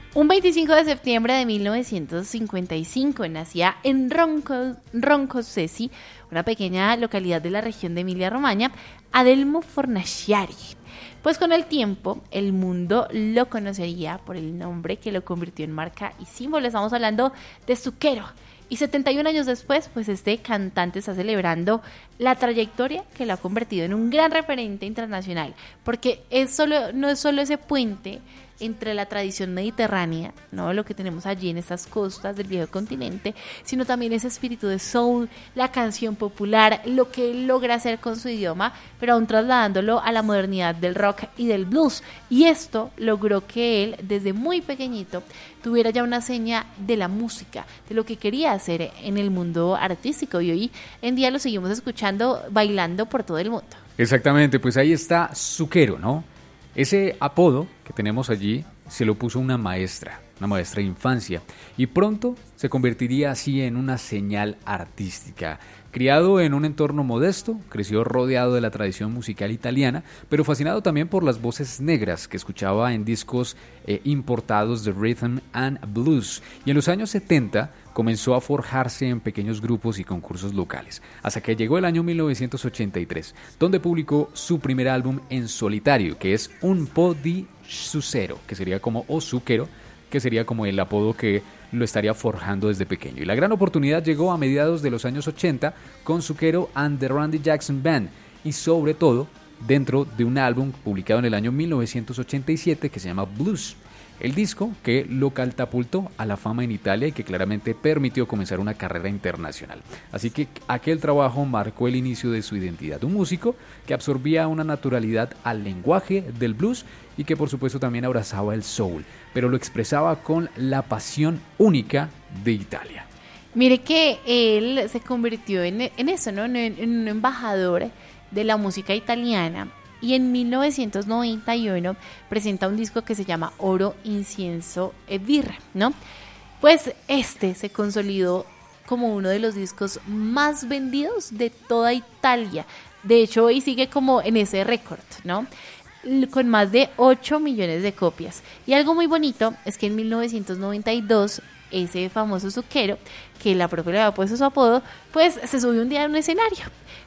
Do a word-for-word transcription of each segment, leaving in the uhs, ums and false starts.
Un veinticinco de septiembre de mil novecientos cincuenta y cinco nacía en Ronco, Roncosesi, una pequeña localidad de la región de Emilia-Romagna, Adelmo Fornaciari. Pues con el tiempo el mundo lo conocería por el nombre que lo convirtió en marca y símbolo. Estamos hablando de Zucchero. Y setenta y un años después, pues este cantante está celebrando la trayectoria que lo ha convertido en un gran referente internacional, porque es solo, no es solo ese puente entre la tradición mediterránea, ¿no?, lo que tenemos allí en estas costas del viejo continente, sino también ese espíritu de soul, la canción popular, lo que él logra hacer con su idioma, pero aún trasladándolo a la modernidad del rock y del blues. Y esto logró que él, desde muy pequeñito, tuviera ya una seña de la música, de lo que quería hacer en el mundo artístico, y hoy en día lo seguimos escuchando, bailando por todo el mundo. Exactamente, pues ahí está Zucchero, ¿no? Ese apodo que tenemos allí se lo puso una maestra, una maestra de infancia, y pronto se convertiría así en una señal artística. Criado en un entorno modesto, creció rodeado de la tradición musical italiana, pero fascinado también por las voces negras que escuchaba en discos eh, importados de rhythm and blues. Y en los años setenta comenzó a forjarse en pequeños grupos y concursos locales, hasta que llegó el año mil novecientos ochenta y tres, donde publicó su primer álbum en solitario, que es Un po' di Zucchero, que sería como o Zucchero, que sería como el apodo que lo estaría forjando desde pequeño. Y la gran oportunidad llegó a mediados de los años ochenta con Zucchero and the Randy Jackson Band, y sobre todo dentro de un álbum publicado en el año mil novecientos ochenta y siete que se llama Blues. El disco que lo catapultó a la fama en Italia y que claramente permitió comenzar una carrera internacional. Así que aquel trabajo marcó el inicio de su identidad, un músico que absorbía una naturalidad al lenguaje del blues y que por supuesto también abrazaba el soul, pero lo expresaba con la pasión única de Italia. Mire que él se convirtió en, en eso, ¿no?, en, en un embajador de la música italiana. Y en mil novecientos noventa y uno presenta un disco que se llama Oro, Incienso e Birra, ¿no? Pues este se consolidó como uno de los discos más vendidos de toda Italia. De hecho, hoy sigue como en ese récord, ¿no?, con más de ocho millones de copias. Y algo muy bonito es que en mil novecientos noventa y dos ese famoso Zucchero, que la profe le había puesto su apodo, pues se subió un día a un escenario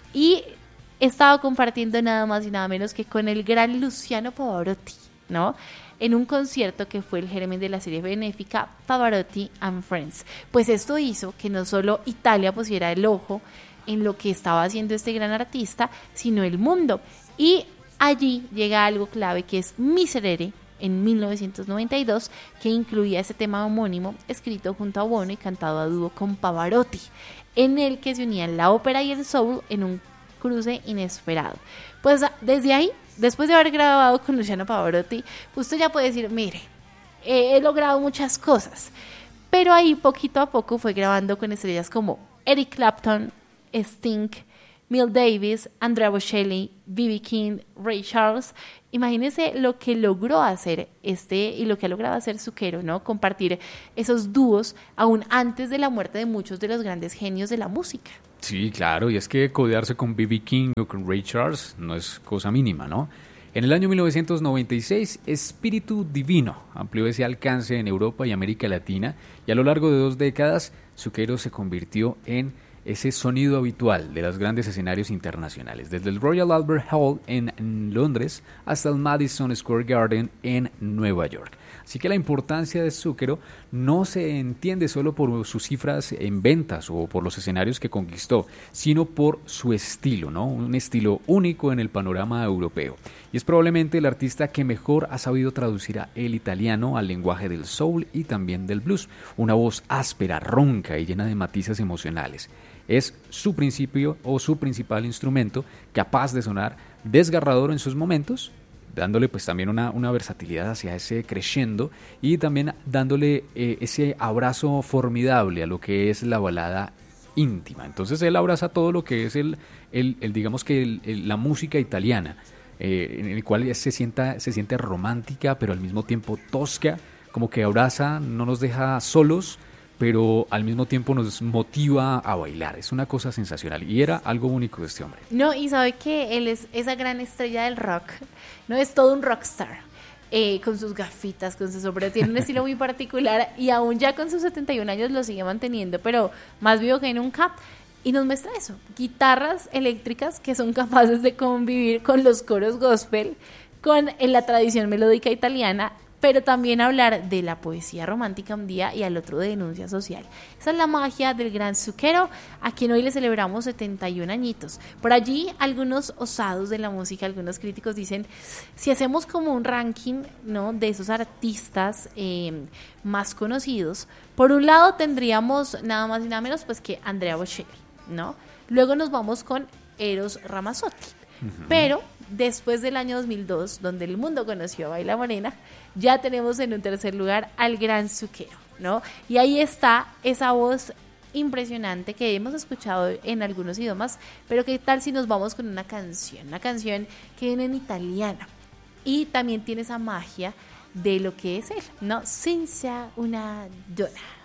y estaba compartiendo nada más y nada menos que con el gran Luciano Pavarotti, ¿no?, en un concierto que fue el germen de la serie benéfica Pavarotti and Friends. Pues esto hizo que no solo Italia pusiera el ojo en lo que estaba haciendo este gran artista, sino el mundo. Y allí llega algo clave, que es Miserere, en mil novecientos noventa y dos, que incluía ese tema homónimo escrito junto a Bono y cantado a dúo con Pavarotti, en el que se unían la ópera y el soul en un cruce inesperado. Pues desde ahí, después de haber grabado con Luciano Pavarotti, usted ya puede decir, mire, eh, he logrado muchas cosas, pero ahí poquito a poco fue grabando con estrellas como Eric Clapton, Sting, Miles Davis, Andrea Bocelli, B B King, Ray Charles. Imagínense lo que logró hacer este y lo que ha logrado hacer Zucchero, ¿no?, compartir esos dúos aún antes de la muerte de muchos de los grandes genios de la música. Sí, claro, y es que codearse con B B King o con Ray Charles no es cosa mínima, ¿no? En el año mil novecientos noventa y seis, Espíritu Divino amplió ese alcance en Europa y América Latina, y a lo largo de dos décadas, Zucchero se convirtió en ese sonido habitual de los grandes escenarios internacionales, desde el Royal Albert Hall en Londres hasta el Madison Square Garden en Nueva York. Así que la importancia de Zucchero no se entiende solo por sus cifras en ventas o por los escenarios que conquistó, sino por su estilo, ¿no? Un estilo único en el panorama europeo. Y es probablemente el artista que mejor ha sabido traducir a el italiano al lenguaje del soul y también del blues. Una voz áspera, ronca y llena de matices emocionales. Es su principio o su principal instrumento, capaz de sonar desgarrador en sus momentos, dándole pues también una, una versatilidad hacia ese crescendo y también dándole eh, ese abrazo formidable a lo que es la balada íntima. Entonces él abraza todo lo que es el, el, el digamos que el, el, la música italiana, eh, en el cual se, sienta, se siente romántica pero al mismo tiempo tosca, como que abraza, no nos deja solos, pero al mismo tiempo nos motiva a bailar. Es una cosa sensacional y era algo único de este hombre. No, y sabe que él es esa gran estrella del rock, no es todo un rockstar. eh, con sus gafitas, con su sombrero, tiene un estilo muy particular y aún ya con sus setenta y un años lo sigue manteniendo, pero más vivo que nunca. Y nos muestra eso, guitarras eléctricas que son capaces de convivir con los coros gospel, con en la tradición melódica italiana, pero también hablar de la poesía romántica un día y al otro de denuncia social. Esa es la magia del gran Zucchero, a quien hoy le celebramos setenta y un añitos. Por allí, algunos osados de la música, algunos críticos dicen, si hacemos como un ranking, ¿no?, de esos artistas eh, más conocidos, por un lado tendríamos nada más y nada menos pues que Andrea Bocelli, ¿no? Luego nos vamos con Eros Ramazzotti, uh-huh. Pero después del año dos mil dos, donde el mundo conoció a Baila Morena, ya tenemos en un tercer lugar al gran Zucchero, ¿no? Y ahí está esa voz impresionante que hemos escuchado en algunos idiomas, pero ¿qué tal si nos vamos con una canción? Una canción que viene en italiano y también tiene esa magia de lo que es él, ¿no? Senza una donna.